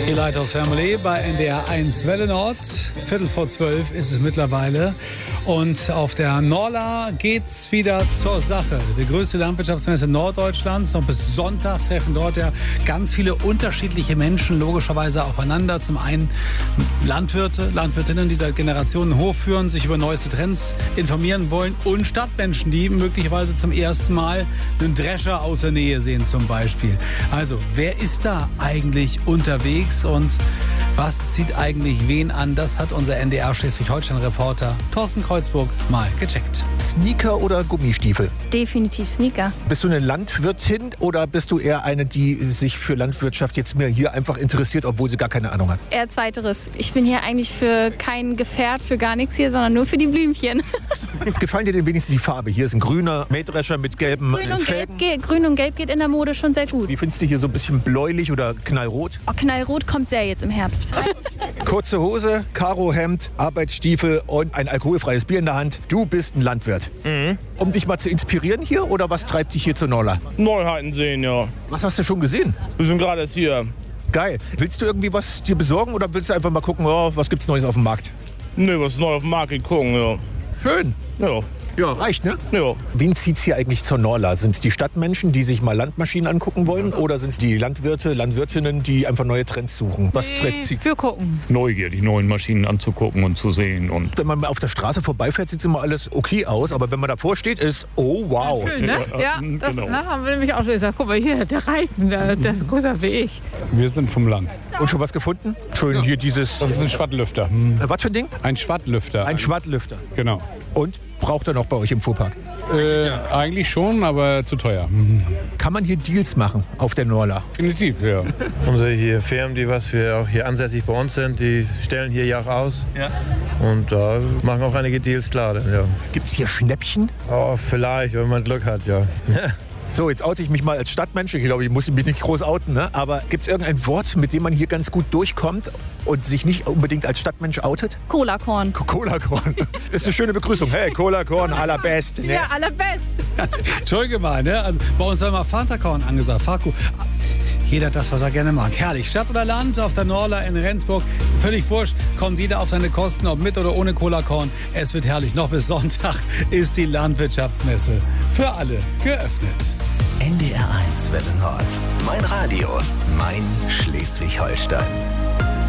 Die Lighthouse Family bei NDR 1 Welle Nord. 11:45 ist es mittlerweile. Und auf der Norla geht's wieder zur Sache. Die größte Landwirtschaftsmesse Norddeutschlands. Noch bis Sonntag treffen dort ja ganz viele unterschiedliche Menschen logischerweise aufeinander. Zum einen Landwirte, Landwirtinnen, die seit Generationen Hof führen, sich über neueste Trends informieren wollen. Und Stadtmenschen, die möglicherweise zum ersten Mal einen Drescher aus der Nähe sehen zum Beispiel. Also, wer ist da eigentlich unterwegs und was zieht eigentlich wen an? Das hat unser NDR Schleswig-Holstein-Reporter Thorsten Kreuzburg mal gecheckt. Sneaker oder Gummistiefel? Definitiv Sneaker. Bist du eine Landwirtin oder bist du eher eine, die sich für Landwirtschaft jetzt mehr hier einfach interessiert, obwohl sie gar keine Ahnung hat? Eher zweiteres. Ich bin hier eigentlich für kein Gefährt, für gar nichts hier, sondern nur für die Blümchen. Gefallen dir denn wenigstens die Farbe? Hier ist ein grüner Mähdrescher mit gelben Felgen. Grün und Gelb geht in der Mode schon sehr gut. Wie findest du hier so ein bisschen bläulich oder knallrot? Oh, knallrot kommt sehr jetzt im Herbst. Kurze Hose, Karohemd, Arbeitsstiefel und ein alkoholfreies Bier in der Hand. Du bist ein Landwirt. Mhm. Um dich mal zu inspirieren hier oder was treibt dich hier zur Norla? Neuheiten sehen, ja. Was hast du schon gesehen? Wir sind gerade erst hier. Geil. Willst du irgendwie was dir besorgen oder willst du einfach mal gucken, oh, was gibt's Neues auf dem Markt? Ne, was ist neu auf dem Markt gucken, ja. Schön. Ja. Ja, reicht, ne? Ja. Wen zieht's hier eigentlich zur Norla? Sind es die Stadtmenschen, die sich mal Landmaschinen angucken wollen? Oder sind es die Landwirte, Landwirtinnen, die einfach neue Trends suchen? Was zieht? Wir gucken. Neugier, die neuen Maschinen anzugucken und zu sehen. Und Wenn man auf der Straße vorbeifährt, sieht es immer alles okay aus. Aber wenn man davor steht, ist, oh wow. Schön, ne? Ja, das genau. haben wir nämlich auch schon gesagt. Guck mal hier, der Reifen, der ist größer wie ich. wir sind vom Land. Und schon was gefunden? Schön hier dieses... Das ist ein Schwattlüfter. was für ein Ding? Ein Schwattlüfter. Ein Schwattlüfter. Genau. Und? Braucht er noch bei euch im Fuhrpark? Eigentlich schon, aber zu teuer. Kann man hier Deals machen auf der Norla? Definitiv, ja. Unsere hier Firmen, die was wir auch hier ansässig bei uns sind, die stellen hier ja auch aus. Ja. Und da machen auch einige Deals klar. Ja. Gibt es hier Schnäppchen? Oh, vielleicht, wenn man Glück hat, ja. So, jetzt oute ich mich mal als Stadtmensch. Ich glaube, ich muss mich nicht groß outen. Ne? Aber gibt es irgendein Wort, mit dem man hier ganz gut durchkommt und sich nicht unbedingt als Stadtmensch outet? Cola-Korn. Cola-Korn. Ist eine schöne Begrüßung. Hey, Cola-Korn, allerbest. Ne? Ja, allerbest. Entschuldige mal, ne? Also bei uns war immer Fanta-Korn angesagt. Faku. Jeder hat das, was er gerne mag. Herrlich. Stadt oder Land, auf der Norla in Rendsburg. Völlig wurscht. Kommt jeder auf seine Kosten, ob mit oder ohne Cola-Korn. Es wird herrlich. Noch bis Sonntag ist die Landwirtschaftsmesse für alle geöffnet. NDR 1 Welle Nord. Mein Radio. Mein Schleswig-Holstein.